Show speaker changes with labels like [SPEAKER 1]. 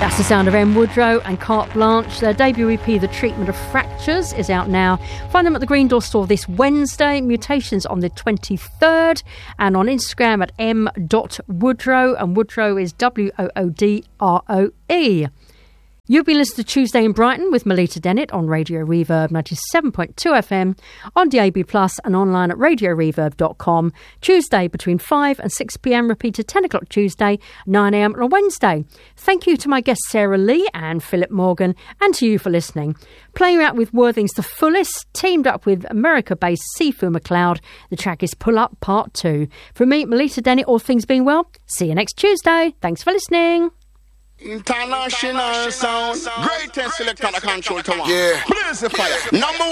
[SPEAKER 1] That's the sound of M. Woodrow and Carte Blanche. Their debut EP, The Treatment of Fractures, is out now. Find them at the Green Door store this Wednesday. Mutations on the 23rd. And on Instagram at m.woodrow. And Woodrow is Woodroe. You've been listening to Tuesday in Brighton with Melita Dennett on Radio Reverb 97.2 FM, on DAB+, and online at radioreverb.com. Tuesday between 5 and 6 p.m, repeated 10 o'clock Tuesday, 9 a.m. on Wednesday. Thank you to my guests Sarah Lee and Philip Morgan, and to you for listening. Playing out with Worthing's The Fullest, teamed up with America-based Sifu McLeod. The track is Pull Up Part 2. From me, Melita Dennett, all things being well, see you next Tuesday. Thanks for listening.
[SPEAKER 2] International sound, greatest selector control to one. Yeah, blaze the fire. Number one.